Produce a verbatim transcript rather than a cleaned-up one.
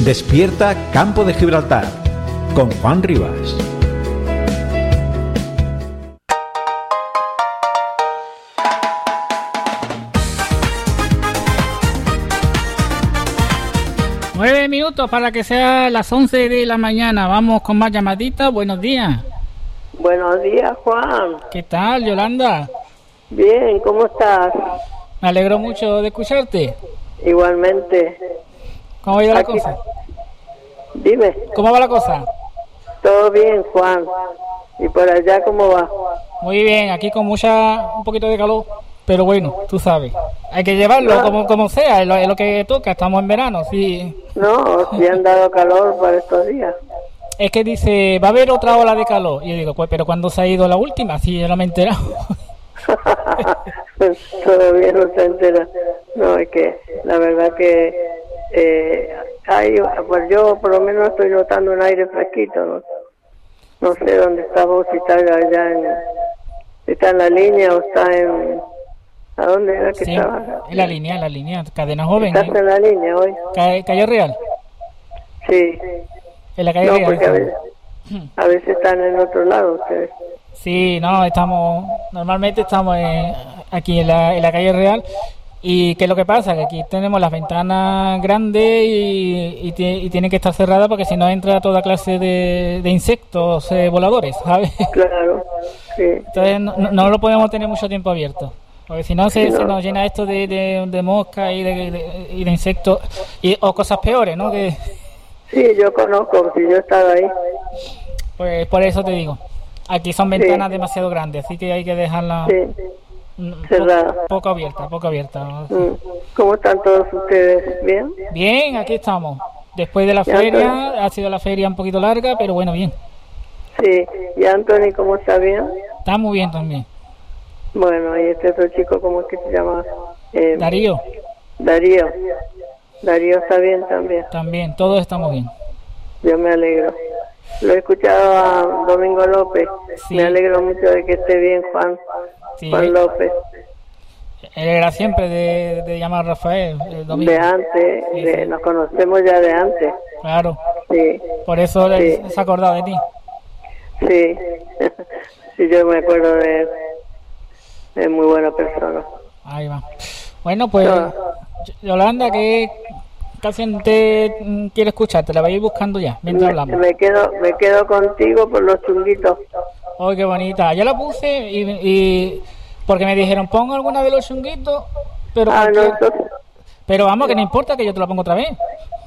Despierta Campo de Gibraltar con Juan Rivas. Nueve minutos para que sea las once de la mañana. Vamos con más llamaditas. Buenos días. Buenos días, Juan. ¿Qué tal, Yolanda? Bien, ¿cómo estás? Me alegro mucho de escucharte. Igualmente. ¿Cómo ha ido Aquí... la cosa? Dime. ¿Cómo va la cosa? Todo bien, Juan. ¿Y por allá cómo va? Muy bien, aquí con mucha, un poquito de calor, pero bueno, tú sabes. Hay que llevarlo no. como, como sea, es lo, es lo que toca, estamos en verano, sí. No, sí han dado calor para estos días. Es que dice, va a haber otra ola de calor. Y yo digo, pues, pero ¿cuándo se ha ido la última? Sí, yo no me he enterado. Todavía no se entera. No, es que la verdad que eh, hay, pues yo por lo menos estoy notando un aire fresquito, ¿no? No sé dónde está vos, si está allá en, si está en la línea o está en... ¿A dónde era que sí, estaba? En la línea, en la línea, Cadena Joven. ¿Estás ¿eh? en la línea hoy? Calle, Calle Real. Sí. En la calle no, Real. porque a veces, a veces están en otro lado ustedes. Sí, no, estamos, normalmente estamos en, aquí en la, en la calle Real. ¿Y qué es lo que pasa? Que aquí tenemos las ventanas grandes y, y, y tienen que estar cerradas porque si no entra toda clase de, de insectos eh, voladores, ¿sabes? Claro, sí. Entonces no, no lo podemos tener mucho tiempo abierto, porque si no se, sí, no. se nos llena esto de, de, de moscas y de, de, y de insectos y, o cosas peores, ¿no? Que... Sí, yo conozco, si yo he estado ahí. Pues por eso te digo, aquí son ventanas sí. demasiado grandes, así que hay que dejarlas... Sí. Cerrada. Poco, poco abierta, poco abierta. ¿no? Mm. ¿Cómo están todos ustedes? ¿Bien? Bien, aquí estamos. Después de la feria, Anthony? Ha sido la feria un poquito larga, pero bueno, bien. Sí, ¿y Anthony cómo está? ¿Bien? Está muy bien también. Bueno, ¿y este otro chico cómo es que se llama? Eh, Darío. Darío. Darío está bien también. También, todos estamos bien. Yo me alegro. Lo he escuchado a Domingo López. Sí. Me alegro mucho de que esté bien, Juan. Sí. Juan López. Él era siempre de, de llamar a Rafael. De antes, sí, de, sí. Nos conocemos ya de antes. Claro. Sí. Por eso sí. se ha acordado de ti. Sí. Sí, yo me acuerdo de él. Es muy buena persona. Ahí va. Bueno, pues, no. Yolanda, ¿qué canción te quiere escuchar? Te la voy a ir buscando ya, mientras me, hablamos. Me quedo, me quedo contigo por los chunguitos. ¡Oh, qué bonita! Yo la puse y, y porque me dijeron, pon alguna de los chunguitos, pero ah, no, entonces... pero vamos, que no importa, que yo te la pongo otra vez.